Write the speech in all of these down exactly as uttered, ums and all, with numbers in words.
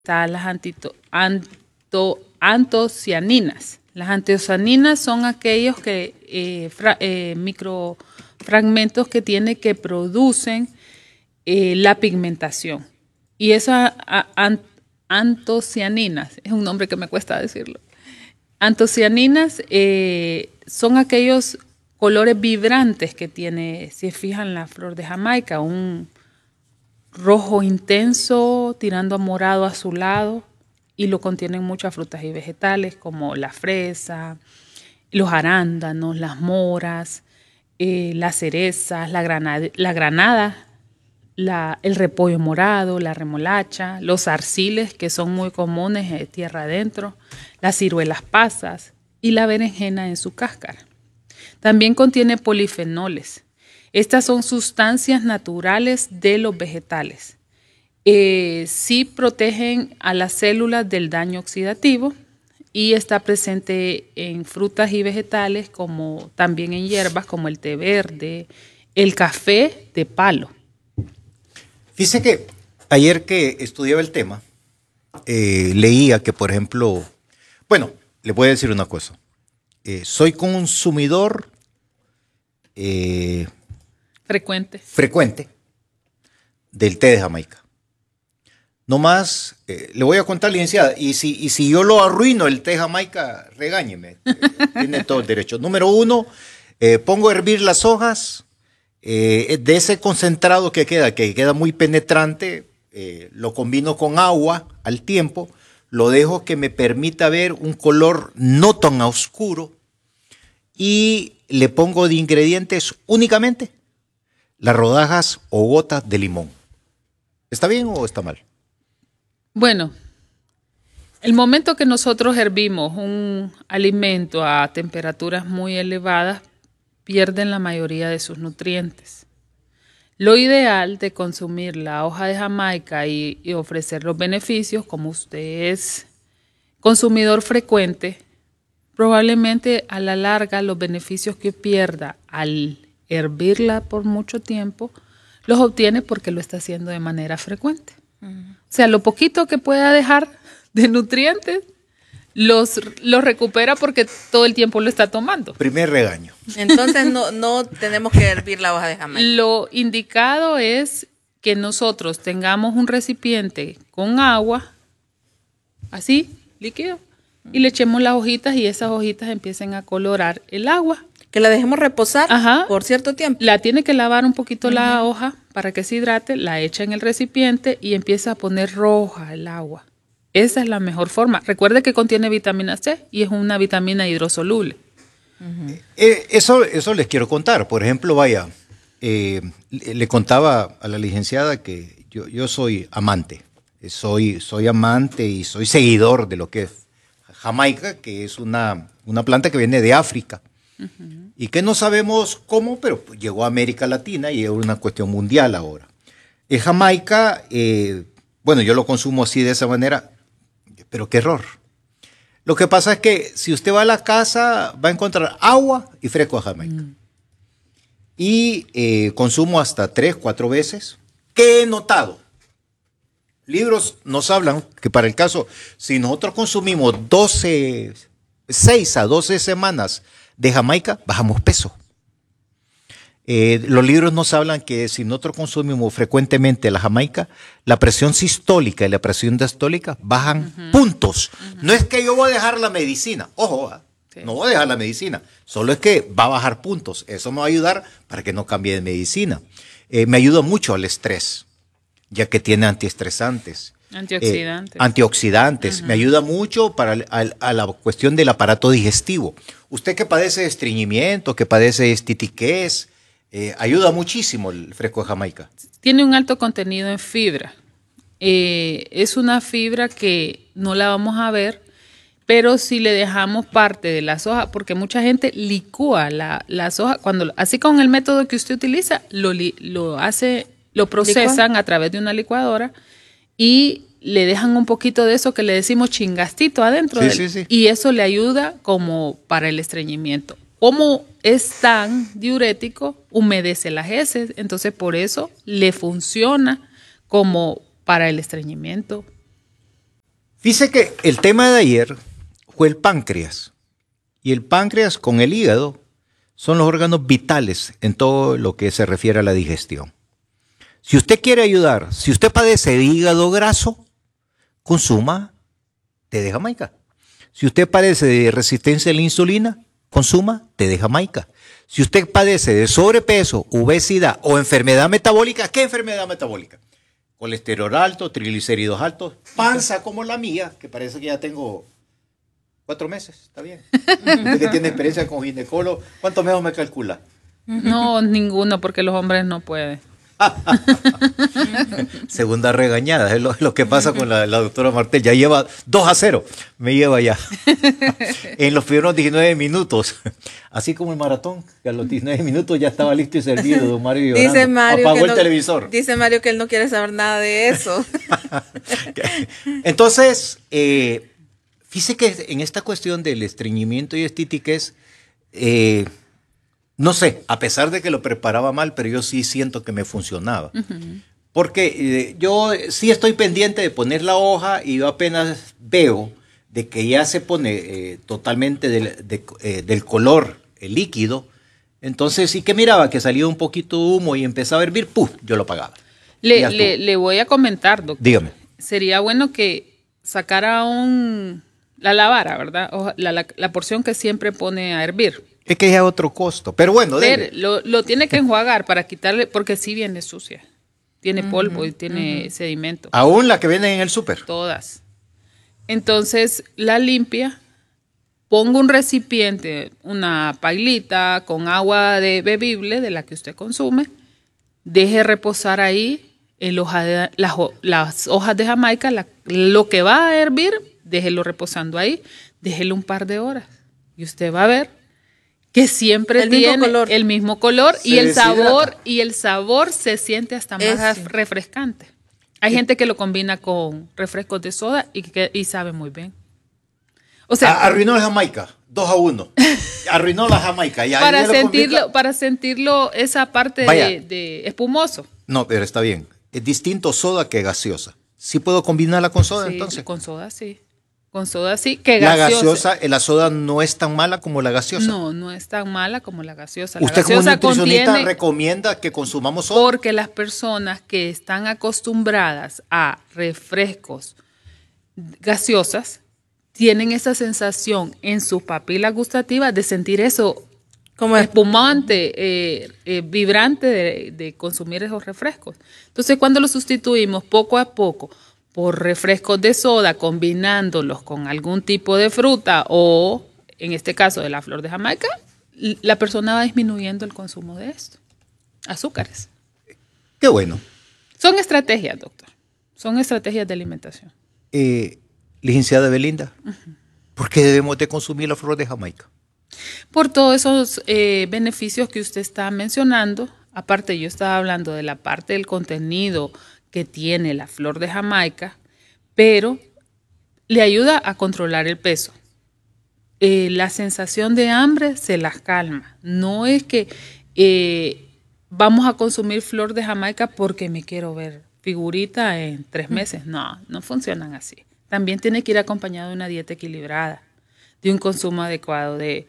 están las antito, anto, antocianinas. Las antocianinas son aquellos que, eh, fra, eh, microfragmentos que tienen que producen eh, la pigmentación. Y esas an, antocianinas, es un nombre que me cuesta decirlo. Antocianinas eh, son aquellos colores vibrantes que tiene, si fijan la flor de Jamaica, un rojo intenso tirando a morado azulado, y lo contienen muchas frutas y vegetales como la fresa, los arándanos, las moras, eh, las cerezas, la granada, la, granada la, el repollo morado, la remolacha, los arciles, que son muy comunes de tierra adentro, las ciruelas pasas y la berenjena en su cáscara. También contiene polifenoles. Estas son sustancias naturales de los vegetales. Eh, sí protegen a las células del daño oxidativo y está presente en frutas y vegetales, como también en hierbas como el té verde, el café de palo. Fíjese que ayer que estudiaba el tema, eh, leía que, por ejemplo, bueno, le voy a decir una cosa. Eh, soy consumidor eh, frecuente. frecuente del té de Jamaica. No más, eh, le voy a contar, licenciada, y si, y si yo lo arruino el té de Jamaica, regáñeme, eh, tiene todo el derecho. Número uno, eh, pongo a hervir las hojas, eh, de ese concentrado que queda, que queda muy penetrante, eh, lo combino con agua al tiempo, lo dejo que me permita ver un color no tan oscuro y le pongo de ingredientes únicamente las rodajas o gotas de limón. ¿Está bien o está mal? Bueno, el momento que nosotros hervimos un alimento a temperaturas muy elevadas, pierden la mayoría de sus nutrientes. Lo ideal de consumir la hoja de Jamaica y, y ofrecer los beneficios, como usted es consumidor frecuente, probablemente a la larga los beneficios que pierda al hervirla por mucho tiempo, los obtiene porque lo está haciendo de manera frecuente. Uh-huh. O sea, lo poquito que pueda dejar de nutrientes, los, los recupera porque todo el tiempo lo está tomando. Primer regaño. Entonces no, no tenemos que hervir la hoja de Jamaica. Lo indicado es que nosotros tengamos un recipiente con agua, así, líquido, y le echemos las hojitas y esas hojitas empiecen a colorar el agua. Que la dejemos reposar. Ajá. Por cierto tiempo. La tiene que lavar un poquito uh-huh. la hoja para que se hidrate, la echa en el recipiente y empieza a poner roja el agua. Esa es la mejor forma. Recuerde que contiene vitamina C y es una vitamina hidrosoluble. Uh-huh. Eh, eso, eso les quiero contar. Por ejemplo, vaya, eh, le contaba a la licenciada que yo, yo soy amante. Soy, soy amante y soy seguidor de lo que es Jamaica, que es una, una planta que viene de África. Uh-huh. Y que no sabemos cómo, pero llegó a América Latina y es una cuestión mundial ahora. En Jamaica, eh, bueno, yo lo consumo así de esa manera, pero qué error. Lo que pasa es que si usted va a la casa, va a encontrar agua y fresco de Jamaica. Uh-huh. Y eh, consumo hasta tres, cuatro veces. ¿Qué he notado? Libros nos hablan que para el caso, si nosotros consumimos doce, seis a doce semanas de Jamaica, bajamos peso. Eh, los libros nos hablan que si nosotros consumimos frecuentemente la Jamaica, la presión sistólica y la presión diastólica bajan uh-huh. puntos. Uh-huh. No es que yo voy a dejar la medicina, ojo, ¿eh? Sí. No voy a dejar la medicina, solo es que va a bajar puntos. Eso me va a ayudar para que no cambie de medicina. Eh, me ayuda mucho al estrés, ya que tiene antiestresantes. Antioxidantes. Eh, antioxidantes. Uh-huh. Me ayuda mucho para a, a la cuestión del aparato digestivo. Usted que padece de estreñimiento, que padece de estitiquez, eh, ayuda muchísimo el fresco de Jamaica. Tiene un alto contenido en fibra. Eh, es una fibra que no la vamos a ver, pero si le dejamos parte de las hojas, porque mucha gente licúa la, las hojas, cuando, así con el método que usted utiliza, lo, lo hace, lo procesan a través de una licuadora y le dejan un poquito de eso que le decimos chingastito adentro sí, de él, sí, sí. Y eso le ayuda como para el estreñimiento. Como es tan diurético, humedece las heces, entonces por eso le funciona como para el estreñimiento. Dice que el tema de ayer fue el páncreas. Y el páncreas con el hígado son los órganos vitales en todo lo que se refiere a la digestión. Si usted quiere ayudar, si usted padece de hígado graso, consuma té de Jamaica. Si usted padece de resistencia a la insulina, consuma té de Jamaica. Si usted padece de sobrepeso, obesidad o enfermedad metabólica, ¿qué enfermedad metabólica? Colesterol alto, triglicéridos altos, panza como la mía, que parece que ya tengo cuatro meses, está bien. Usted que tiene experiencia con ginecólogo, ¿cuántos meses me calcula? No, ninguno, porque los hombres no pueden. Segunda regañada, es lo, lo que pasa con la, la doctora Martel, ya lleva dos a cero, me lleva ya en los primeros diecinueve minutos, así como el maratón, que a los diecinueve minutos ya estaba listo y servido, don Mario llorando. Dice Mario apagó que el no, televisor. Dice Mario que él no quiere saber nada de eso. Entonces, eh, fíjese que en esta cuestión del estreñimiento y estitiquez, eh, no sé, a pesar de que lo preparaba mal, pero yo sí siento que me funcionaba. Uh-huh. Porque eh, yo sí estoy pendiente de poner la hoja y yo apenas veo de que ya se pone eh, totalmente del, de, eh, del color el líquido. Entonces sí que miraba que salía un poquito de humo y empezaba a hervir, ¡puf! Yo lo apagaba. Le, le, le voy a comentar, doctor. Dígame. Sería bueno que sacara un... la lavara, ¿verdad? O la, la, la porción que siempre pone a hervir. Es que ya otro costo, pero bueno. Pero lo, lo tiene que enjuagar para quitarle, porque sí viene sucia. Tiene uh-huh, polvo y tiene uh-huh. sedimento. Aún la que venden en el súper. Todas. Entonces la limpia, ponga un recipiente, una pailita con agua de bebible de la que usted consume, deje reposar ahí el hoja de, las, las hojas de Jamaica, la, lo que va a hervir, déjelo reposando ahí, déjelo un par de horas y usted va a ver que siempre el tiene mismo color. el mismo color se y el deshidrata. sabor y el sabor se siente hasta más Ese. refrescante. Hay gente que lo combina con refrescos de soda y que y sabe muy bien. O sea, a, arruinó la Jamaica, dos a uno. Arruinó la Jamaica. Ya, para ya lo sentirlo, complica. para sentirlo esa parte de, de espumoso. No, pero está bien. Es distinto soda que gaseosa. ¿Sí puedo combinarla con soda Sí, entonces? Con soda sí. Con soda sí, que la gaseosa. gaseosa, la soda no es tan mala como la gaseosa. No, no es tan mala como la gaseosa. La ¿Usted gaseosa como nutricionista contiene, recomienda que consumamos soda? porque las personas que están acostumbradas a refrescos gaseosas tienen esa sensación en sus papilas gustativas de sentir eso como espumante, eh, eh, vibrante de, de consumir esos refrescos. Entonces, cuando los sustituimos poco a poco por refrescos de soda, combinándolos con algún tipo de fruta o, en este caso, de la flor de Jamaica, la persona va disminuyendo el consumo de esto. Azúcares. Qué bueno. Son estrategias, doctor. Son estrategias de alimentación. Eh, licenciada Belinda, uh-huh. ¿por qué debemos de consumir la flor de Jamaica? Por todos esos eh, beneficios que usted está mencionando. Aparte, yo estaba hablando de la parte del contenido que tiene la flor de Jamaica, pero le ayuda a controlar el peso. Eh, la sensación de hambre se las calma. No es que eh, vamos a consumir flor de Jamaica porque me quiero ver figurita en tres meses. No, no funcionan así. También tiene que ir acompañado de una dieta equilibrada, de un consumo adecuado de,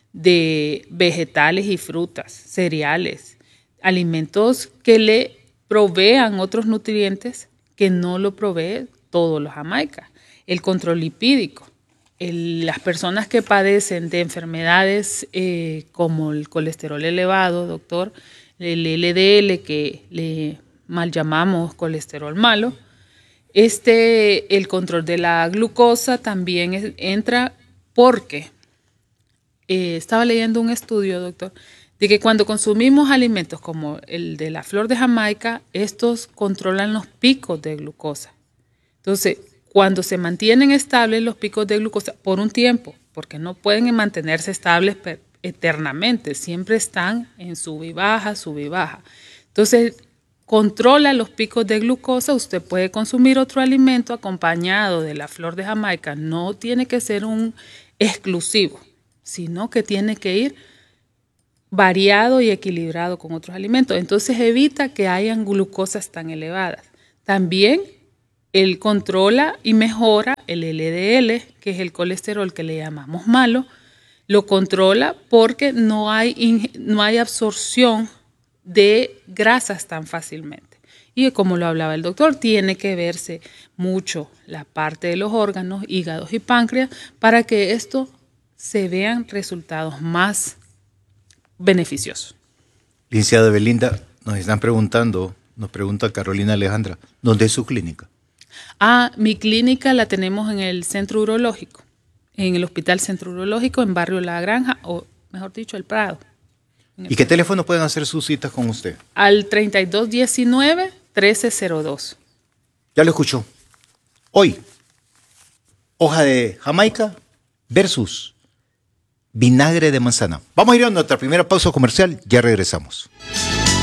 de vegetales y frutas, cereales, alimentos que le provean otros nutrientes que no lo provee todos los Jamaica. El control lipídico. El, las personas que padecen de enfermedades eh, como el colesterol elevado, doctor, el L D L, que le mal llamamos colesterol malo, este, el control de la glucosa también es, entra porque eh, estaba leyendo un estudio, doctor, de que cuando consumimos alimentos como el de la flor de Jamaica, estos controlan los picos de glucosa. Entonces, cuando se mantienen estables los picos de glucosa por un tiempo, porque no pueden mantenerse estables eternamente, siempre están en sub y baja, sub y baja. Entonces, controla los picos de glucosa, usted puede consumir otro alimento acompañado de la flor de Jamaica, no tiene que ser un exclusivo, sino que tiene que ir variado y equilibrado con otros alimentos. Entonces evita que hayan glucosas tan elevadas. También él controla y mejora el L D L, que es el colesterol que le llamamos malo. Lo controla porque no hay, no hay absorción de grasas tan fácilmente. Y como lo hablaba el doctor, tiene que verse mucho la parte de los órganos, hígados y páncreas, para que esto se vean resultados más beneficiosos. Licenciada Belinda, nos están preguntando, nos pregunta Carolina Alejandra, ¿dónde es su clínica? Ah, mi clínica la tenemos en el Centro Urológico, en el Hospital Centro Urológico, en Barrio La Granja, o mejor dicho, El Prado. ¿Y qué teléfono pueden hacer sus citas con usted? Al treinta y dos diecinueve, trece cero dos. Ya lo escuchó. Hoy, hoja de Jamaica versus vinagre de manzana. Vamos a ir a nuestra primera pausa comercial, ya regresamos.